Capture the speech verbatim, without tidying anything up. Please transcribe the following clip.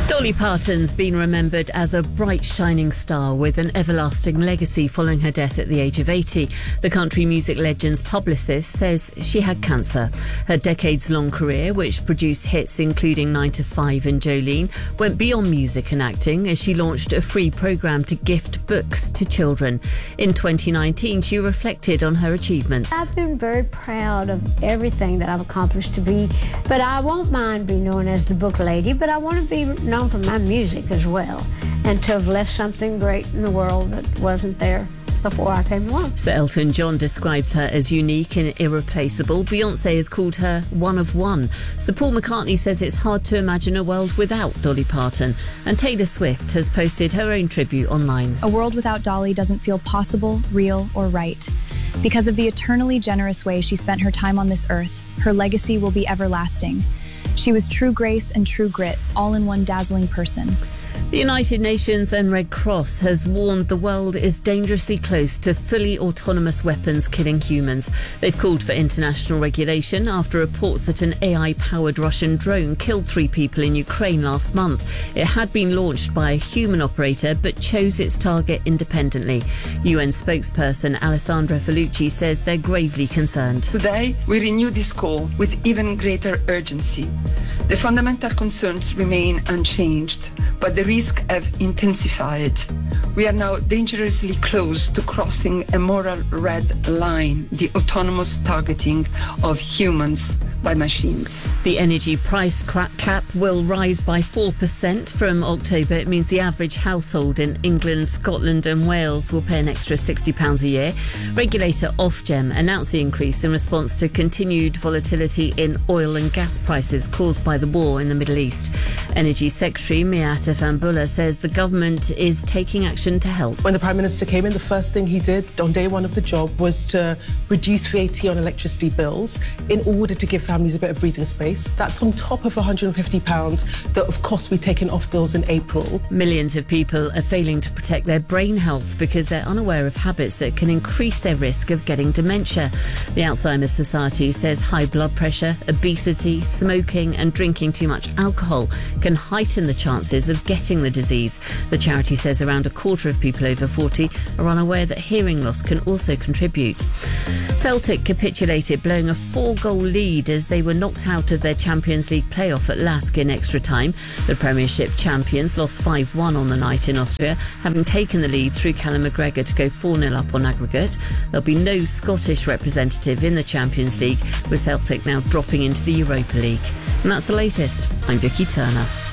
Dolly Parton's been remembered as a bright, shining star with an everlasting legacy following her death at the age of eighty. The country music legend's publicist says she had cancer. Her decades-long career, which produced hits including nine to five and Jolene, went beyond music and acting as she launched a free programme to gift books to children. In twenty nineteen, she reflected on her achievements. I've been very proud of everything that I've accomplished to be, but I won't mind being known as the book lady, but I want to be known for my music as well, and to have left something great in the world that wasn't there before I came along. Sir Elton John describes her as unique and irreplaceable. Beyoncé has called her one of one. Sir Paul McCartney says it's hard to imagine a world without Dolly Parton. And Taylor Swift has posted her own tribute online. A world without Dolly doesn't feel possible, real, or right. Because of the eternally generous way she spent her time on this earth, her legacy will be everlasting. She was true grace and true grit, all in one dazzling person. The United Nations and Red Cross has warned the world is dangerously close to fully autonomous weapons killing humans. They've called for international regulation after reports that an A I-powered Russian drone killed three people in Ukraine last month. It had been launched by a human operator but chose its target independently. U N spokesperson Alessandra Felucci says they're gravely concerned. Today, we renew this call with even greater urgency. The fundamental concerns remain unchanged, but the risks have intensified. We are now dangerously close to crossing a moral red line, the autonomous targeting of humans by machines. The energy price cap will rise by four percent from October. It means the average household in England, Scotland and Wales will pay an extra sixty pounds a year. Regulator Ofgem announced the increase in response to continued volatility in oil and gas prices caused by the war in the Middle East. Energy Secretary Miatta Fahnbulleh says the government is taking action to help. When the Prime Minister came in, the first thing he did on day one of the job was to reduce V A T on electricity bills in order to give families a bit of breathing space. That's on top of one hundred fifty pounds that, of course, we've taken off bills in April. Millions of people are failing to protect their brain health because they're unaware of habits that can increase their risk of getting dementia. The Alzheimer's Society says high blood pressure, obesity, smoking and drinking too much alcohol can heighten the chances of getting the disease. The charity says around a quarter of people over forty are unaware that hearing loss can also contribute. Celtic capitulated, blowing a four-goal lead as they were knocked out of their Champions League playoff at Lask in extra time. The Premiership champions lost five one on the night in Austria, having taken the lead through Callum McGregor to go four nil up on aggregate. There'll be no Scottish representative in the Champions League, with Celtic now dropping into the Europa League. And that's the latest. I'm Vicky Turner.